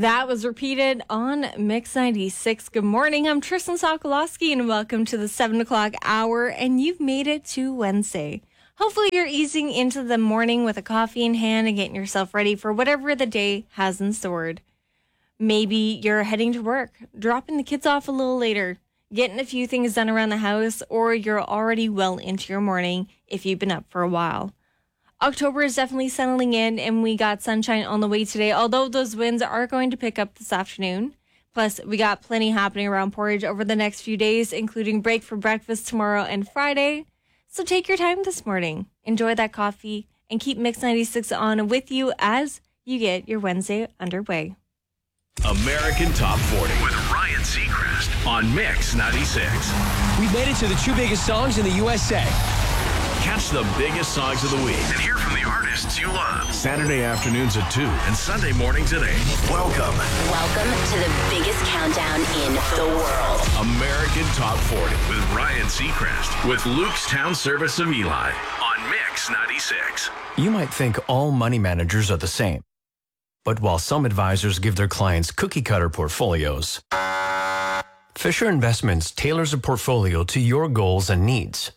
That was repeated on Mix 96. Good morning. I'm Tristan Sokolowski, and welcome to the 7 o'clock hour. And you've made it to Wednesday. Hopefully, you're easing into the morning with a coffee in hand and getting yourself ready for whatever the day has in store. Maybe you're heading to work, dropping the kids off a little later, getting a few things done around the house, or you're already well into your morning if you've been up for a while. October is definitely settling in, and we got sunshine on the way today, although those winds are going to pick up this afternoon. Plus, we got plenty happening around Portage over the next few days, including break for breakfast tomorrow and Friday. So take your time this morning, enjoy that coffee, and keep Mix 96 on with you as you get your Wednesday underway. American Top 40 with Ryan Seacrest on Mix 96. We made it to the two biggest songs in the USA. Catch the biggest songs of the week and hear from the artists you love. Saturday afternoons at 2 and Sunday mornings at 8. Welcome to the biggest countdown in the world. American Top 40 with Ryan Seacrest with Luke's Town Service of Eli on Mix 96. You might think all money managers are the same. But while some advisors give their clients cookie-cutter portfolios, Fisher Investments tailors a portfolio to your goals and needs.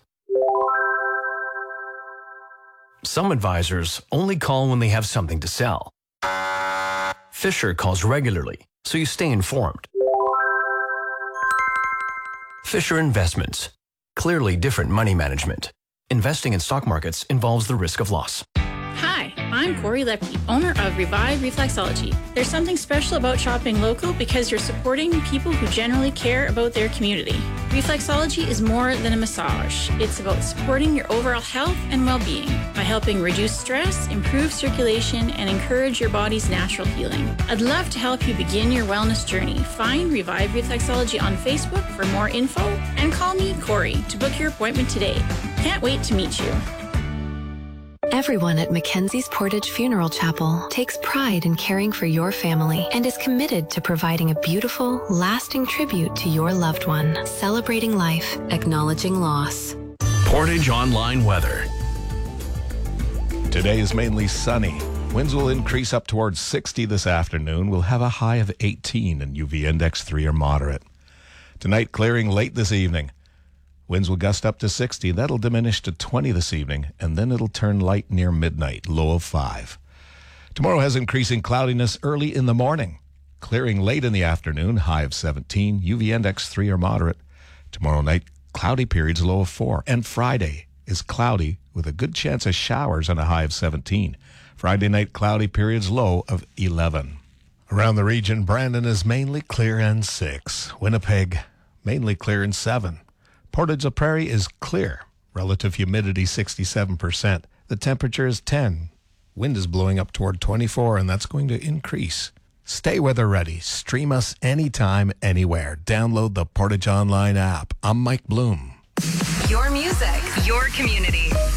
Some advisors only call when they have something to sell. Fisher calls regularly, so you stay informed. Fisher Investments. Clearly different money management. Investing in stock markets involves the risk of loss. Hi, I'm Corey Lepke, owner of Revive Reflexology. There's something special about shopping local because you're supporting people who generally care about their community. Reflexology is more than a massage. It's about supporting your overall health and well-being by helping reduce stress, improve circulation, and encourage your body's natural healing. I'd love to help you begin your wellness journey. Find Revive Reflexology on Facebook for more info and call me, Corey, to book your appointment today. Can't wait to meet you. Everyone at Mackenzie's Portage Funeral Chapel takes pride in caring for your family and is committed to providing a beautiful, lasting tribute to your loved one, celebrating life, acknowledging loss. Portage Online Weather. Today is mainly sunny. Winds will increase up towards 60 this afternoon. We'll have a high of 18 and UV index 3 or moderate. Tonight, clearing late this evening. Winds will gust up to 60. That'll diminish to 20 this evening, and then it'll turn light near midnight, low of 5. Tomorrow has increasing cloudiness early in the morning. Clearing late in the afternoon, high of 17, UV index 3 or moderate. Tomorrow night, cloudy periods, low of 4. And Friday is cloudy with a good chance of showers and a high of 17. Friday night, cloudy periods, low of 11. Around the region, Brandon is mainly clear and 6. Winnipeg, mainly clear and 7. Portage-la Prairie is clear. Relative humidity 67%. The temperature is 10. Wind is blowing up toward 24, and that's going to increase. Stay weather ready. Stream us anytime, anywhere. Download the Portage Online app. I'm Mike Bloom. Your music, your community.